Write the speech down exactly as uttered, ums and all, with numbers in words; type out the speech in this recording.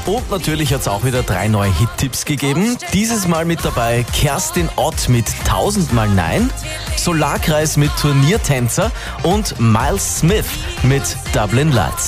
Und natürlich hat es auch wieder drei neue Hit-Tipps gegeben. Dieses Mal mit dabei Kerstin Ott mit Tausendmal Nein, Solarkreis mit Turniertänzer und Miles Smith mit Dublin Lights.